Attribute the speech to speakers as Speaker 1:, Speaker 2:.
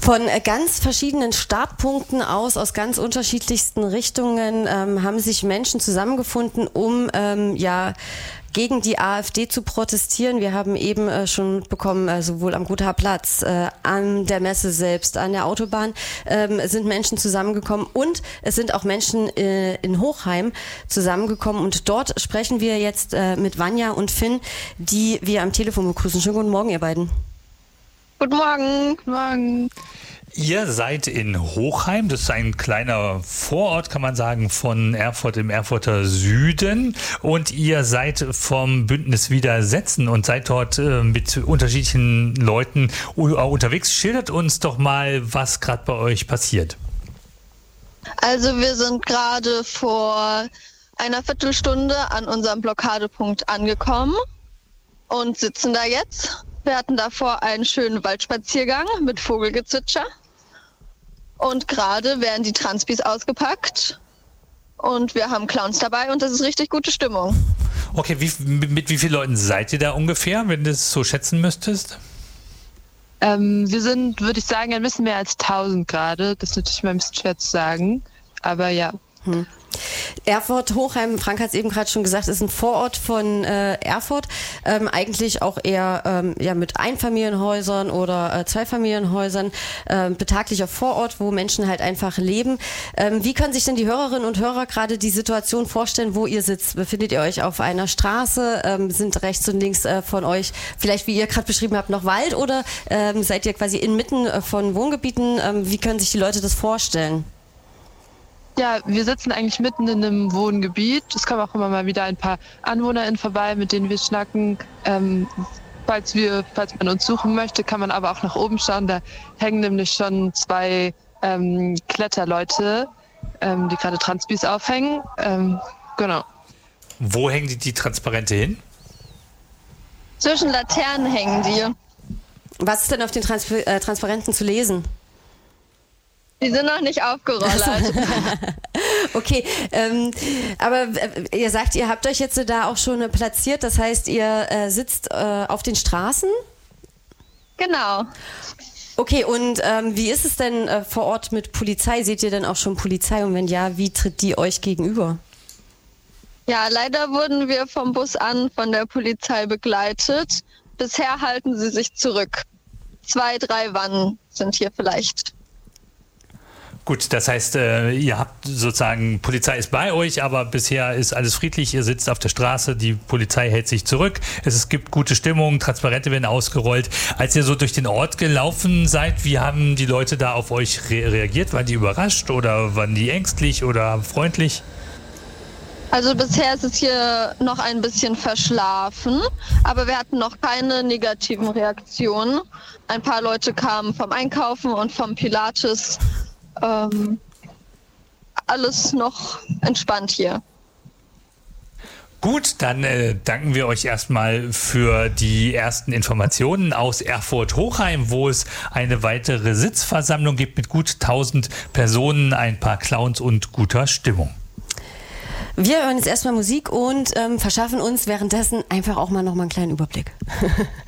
Speaker 1: Von ganz verschiedenen Startpunkten aus ganz unterschiedlichsten Richtungen haben sich Menschen zusammengefunden, um gegen die AfD zu protestieren. Wir haben eben schon mitbekommen, sowohl am Gothaer Platz, an der Messe selbst, an der Autobahn sind Menschen zusammengekommen und es sind auch Menschen in Hochheim zusammengekommen und dort sprechen wir jetzt mit Vanja und Finn, die wir am Telefon begrüßen. Schönen guten Morgen, ihr beiden.
Speaker 2: Guten Morgen.
Speaker 3: Guten Morgen. Ihr seid in Hochheim, das ist ein kleiner Vorort, kann man sagen, von Erfurt im Erfurter Süden. Und ihr seid vom Bündnis Widersetzen und seid dort mit unterschiedlichen Leuten unterwegs. Schildert uns doch mal, was gerade bei euch passiert.
Speaker 2: Also wir sind gerade vor einer Viertelstunde an unserem Blockadepunkt angekommen und sitzen da jetzt. Wir hatten davor einen schönen Waldspaziergang mit Vogelgezwitscher. Und gerade werden die Transpis ausgepackt und wir haben Clowns dabei und das ist richtig gute Stimmung.
Speaker 3: Okay, mit wie vielen Leuten seid ihr da ungefähr, wenn du es so schätzen müsstest?
Speaker 4: Wir sind, würde ich sagen, ein bisschen mehr als 1000 gerade. Das ist natürlich mal ein bisschen schwer zu sagen, aber ja.
Speaker 1: Erfurt, Hochheim, Frank hat es eben gerade schon gesagt, ist ein Vorort von Erfurt, eigentlich auch eher mit Einfamilienhäusern oder Zweifamilienhäusern, betraglicher Vorort, wo Menschen halt einfach leben. Wie können sich denn die Hörerinnen und Hörer gerade die Situation vorstellen, wo ihr sitzt? Befindet ihr euch auf einer Straße? Sind rechts und links von euch vielleicht, wie ihr gerade beschrieben habt, noch Wald oder seid ihr quasi inmitten von Wohngebieten? Wie können sich die Leute das vorstellen?
Speaker 4: Ja, wir sitzen eigentlich mitten in einem Wohngebiet. Es kommen auch immer mal wieder ein paar AnwohnerInnen vorbei, mit denen wir schnacken. Falls man uns suchen möchte, kann man aber auch nach oben schauen. Da hängen nämlich schon 2 Kletterleute, die gerade Transpis aufhängen. Genau.
Speaker 3: Wo hängen die Transparente hin?
Speaker 2: Zwischen Laternen hängen die.
Speaker 1: Was ist denn auf den Transparenten zu lesen?
Speaker 2: Die sind noch nicht aufgerollert.
Speaker 1: Okay, aber ihr sagt, ihr habt euch jetzt da auch schon platziert, das heißt, ihr sitzt auf den Straßen?
Speaker 2: Genau.
Speaker 1: Okay, und wie ist es denn vor Ort mit Polizei? Seht ihr denn auch schon Polizei und wenn ja, wie tritt die euch gegenüber?
Speaker 2: Ja, leider wurden wir vom Bus an von der Polizei begleitet. Bisher halten sie sich zurück. 2, 3 Wannen sind hier vielleicht.
Speaker 3: Gut, das heißt, ihr habt sozusagen, Polizei ist bei euch, aber bisher ist alles friedlich, ihr sitzt auf der Straße, die Polizei hält sich zurück, es gibt gute Stimmung, Transparente werden ausgerollt. Als ihr so durch den Ort gelaufen seid, wie haben die Leute da auf euch reagiert? Waren die überrascht oder waren die ängstlich oder freundlich?
Speaker 2: Also bisher ist es hier noch ein bisschen verschlafen, aber wir hatten noch keine negativen Reaktionen. Ein paar Leute kamen vom Einkaufen und vom Pilates. Alles noch entspannt hier.
Speaker 3: Gut, dann danken wir euch erstmal für die ersten Informationen aus Erfurt-Hochheim, wo es eine weitere Sitzversammlung gibt mit gut 1000 Personen, ein paar Clowns und guter Stimmung.
Speaker 1: Wir hören jetzt erstmal Musik und verschaffen uns währenddessen einfach auch mal noch mal einen kleinen Überblick.